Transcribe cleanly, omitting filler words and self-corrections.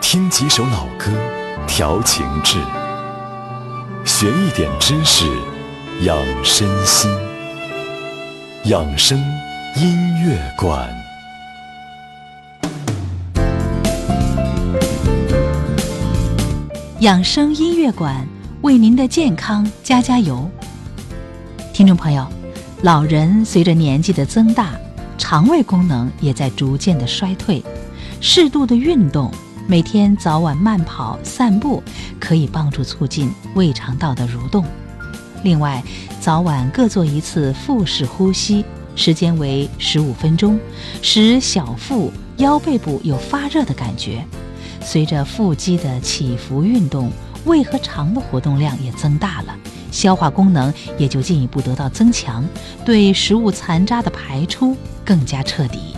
听几首老歌，调情志，学一点知识，养身心。养生音乐馆。 养生音乐馆为您的健康加加油。听众朋友，老人随着年纪的增大，肠胃功能也在逐渐的衰退，适度的运动，每天早晚慢跑散步，可以帮助促进胃肠道的蠕动。另外，早晚各做一次腹式呼吸，时间为15分钟，使小腹腰背部有发热的感觉。随着腹肌的起伏运动，胃和肠的活动量也增大了，消化功能也就进一步得到增强，对食物残渣的排出更加彻底。